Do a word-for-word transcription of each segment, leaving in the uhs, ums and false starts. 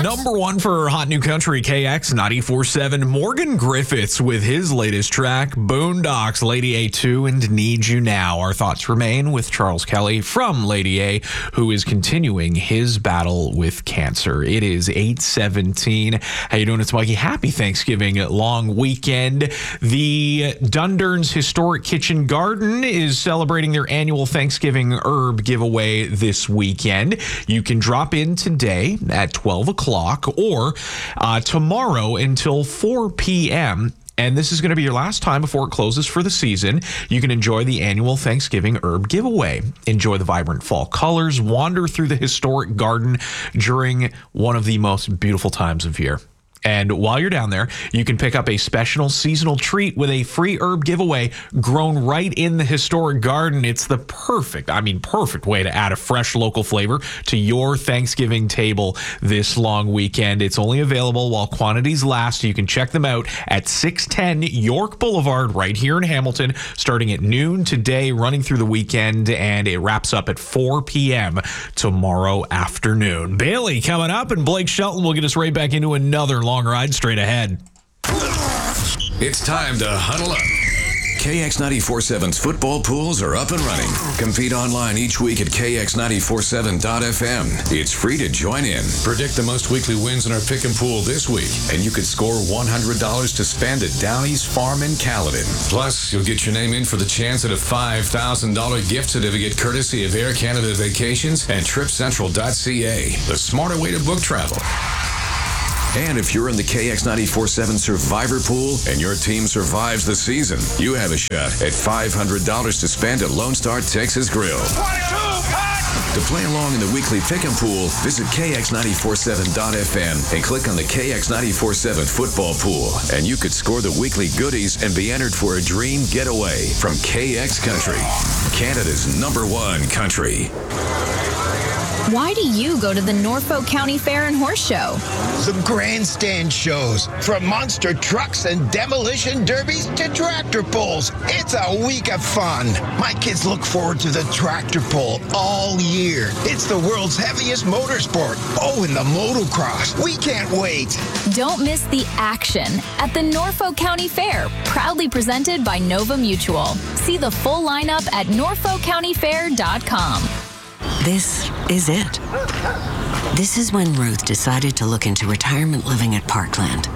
Number one for Hot New Country, K X ninety-four point seven. Morgan Griffiths with his latest track, Boondocks, Lady A two, and Need You Now. Our thoughts remain with Charles Kelly from Lady A, who is continuing his battle with cancer. It is eight seventeen. How you doing? It's Mikey. Happy Thanksgiving long weekend. The Dundurns Historic Kitchen Garden is celebrating their annual Thanksgiving herb giveaway this weekend. You can drop in today at twelve o'clock or uh, tomorrow until four p.m. And this is going to be your last time before it closes for the season. You can enjoy the annual Thanksgiving herb giveaway. Enjoy the vibrant fall colors. Wander through the historic garden during one of the most beautiful times of year. And while you're down there, you can pick up a special seasonal treat with a free herb giveaway grown right in the historic garden. It's the perfect, I mean, perfect way to add a fresh local flavor to your Thanksgiving table this long weekend. It's only available while quantities last. You can check them out at six ten York Boulevard right here in Hamilton, starting at noon today, running through the weekend, and it wraps up at four p.m. tomorrow afternoon. Bailey coming up, and Blake Shelton will get us right back into another long ride straight ahead. It's time to huddle up. K X ninety-four point seven's football pools are up and running. Compete online each week at K X nine four seven dot f m. It's free to join in. Predict the most weekly wins in our pick and pool this week, and you could score one hundred dollars to spend at Downey's Farm in Caledon. Plus, you'll get your name in for the chance at a five thousand dollars gift certificate courtesy of Air Canada Vacations and trip central dot c a. The smarter way to book travel. And if you're in the K X ninety-four point seven Survivor Pool and your team survives the season, you have a shot at five hundred dollars to spend at Lone Star Texas Grill. To play along in the weekly pick and pool, visit K X ninety-four point seven dot f m and click on the K X ninety-four point seven football pool. And you could score the weekly goodies and be entered for a dream getaway from K X Country, Canada's number one country. Why do you go to the Norfolk County Fair and Horse Show? The grandstand shows, from monster trucks and demolition derbies to tractor pulls. It's a week of fun. My kids look forward to the tractor pull all year. It's the world's heaviest motorsport. Oh, and the motocross. We can't wait. Don't miss the action at the Norfolk County Fair, proudly presented by Nova Mutual. See the full lineup at norfolk county fair dot com. This is it. This is when Ruth decided to look into retirement living at Parkland.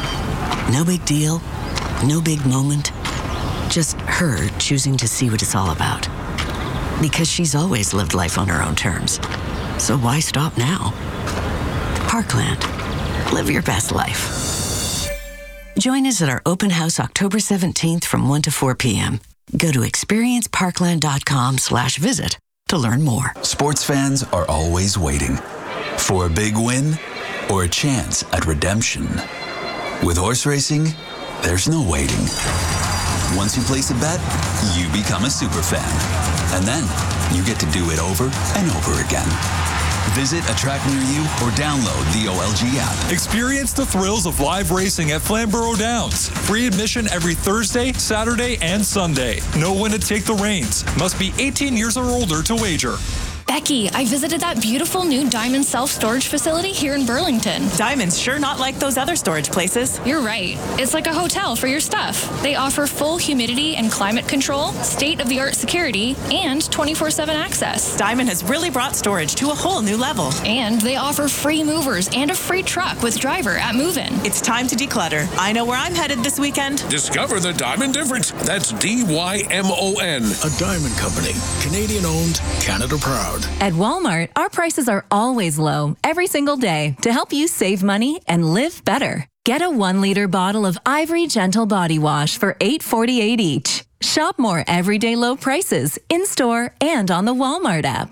No big deal, no big moment, just her choosing to see what it's all about. Because she's always lived life on her own terms. So why stop now? Parkland. Live your best life. Join us at our open house October seventeenth from one to four p.m. Go to experience parkland dot com slash visit to learn more. Sports fans are always waiting for a big win or a chance at redemption. With horse racing, there's no waiting. Once you place a bet, you become a super fan. And then you get to do it over and over again. Visit a track near you or download the O L G app. Experience the thrills of live racing at Flamborough Downs. Free admission every Thursday, Saturday, and Sunday. Know when to take the reins. Must be eighteen years or older to wager. Becky, I visited that beautiful new Diamond self-storage facility here in Burlington. Diamond's sure not like those other storage places. You're right. It's like a hotel for your stuff. They offer full humidity and climate control, state-of-the-art security, and twenty-four seven access. Diamond has really brought storage to a whole new level. And they offer free movers and a free truck with driver at move-in. It's time to declutter. I know where I'm headed this weekend. Discover the Diamond difference. That's D Y M O N. A Diamond Company. Canadian-owned, Canada-proud. At Walmart, our prices are always low, every single day, to help you save money and live better. Get a one-liter bottle of Ivory Gentle Body Wash for eight forty-eight each. Shop more everyday low prices in-store and on the Walmart app.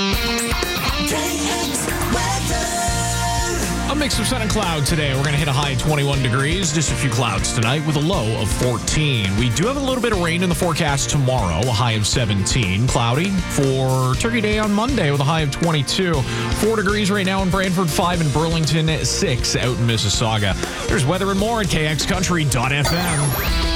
A mix of sun and cloud today. We're going to hit a high of twenty-one degrees, just a few clouds tonight with a low of fourteen. We do have a little bit of rain in the forecast tomorrow, a high of seventeen. Cloudy for Turkey Day on Monday with a high of twenty-two. Four degrees right now in Brantford, five in Burlington, six out in Mississauga. There's weather and more at K X country dot f m.